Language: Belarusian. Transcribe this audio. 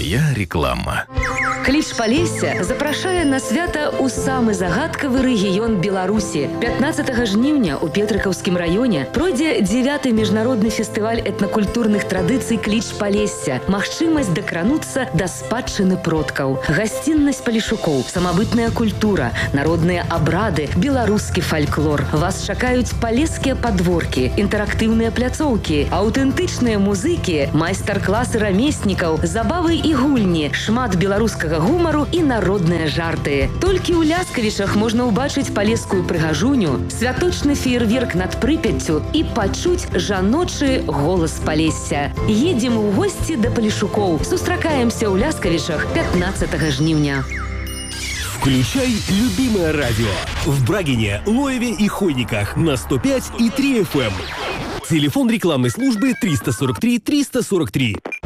Твоя реклама. Кліч Палесся запрашае на свята ў самы загадкавы рэгіён Беларусі. 15 жніўня ў Петрыкаўскім раёне пройдзе 9-й міжнародны фестываль этнакультурных традыцый Кліч Палесся. Магчымасць дакрануцца да спадчыны продкаў. Гасціннасць палешукоў, самабытная культура, народныя абрады, беларускі фальклор. Вас чакаюць палескія падворкі, інтэрактыўныя пляцоўкі, аўтэнтычныя музыкі, майстар-класы рамеснікаў, забавы і гульні, шмат беларускага гумару і народныя жарты. Толькі ў Ляскавічах можна ўбачыць палескую прыгажуню, святочны феерверк над Прыпяццю і пачуць жаночы голас Палесся. Едзем у госці да палешукоў. Сустракаемся ў Ляскавічах 15 жніўня. Включай любимое радио в Брагине, Лоеве и Хойниках на 105 и 3 FM. Телефон рекламной службы 343 343.